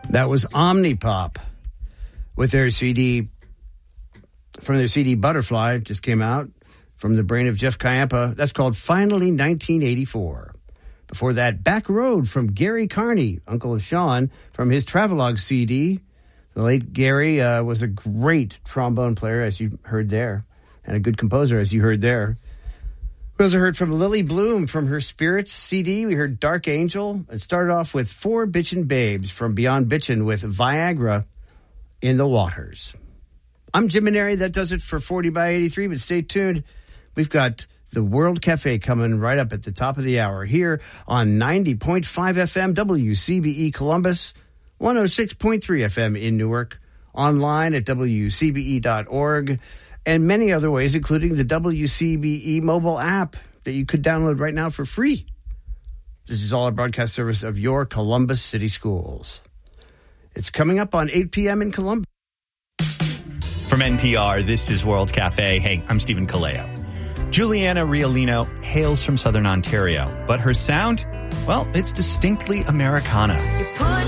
That was Omnipop with their CD, from their CD Butterfly, just came out from the brain of Jeff Kayampa. That's called Finally 1984. Before that, Back Road from Gary Carney, uncle of Sean, from his Travelogue CD. The late Gary was a great trombone player, as you heard there, and a good composer, as you heard there. We also heard from Lily Bloom from her Spirits CD. We heard Dark Angel. It started off with Four Bitchin' Babes from Beyond Bitchin' with Viagra in the Waters. I'm Jim Maneri. That does it for 40 by 83, but stay tuned. We've got the World Cafe coming right up at the top of the hour here on 90.5 FM WCBE Columbus, 106.3 FM in Newark, online at WCBE.org, and many other ways, including the WCBE mobile app that you could download right now for free. This is all a broadcast service of your Columbus City Schools. It's coming up on 8 p.m. in Columbus. From NPR, this is World Cafe. Hey, I'm Stephen Kaleo. Juliana Riolino hails from Southern Ontario, but her sound, well, it's distinctly Americana.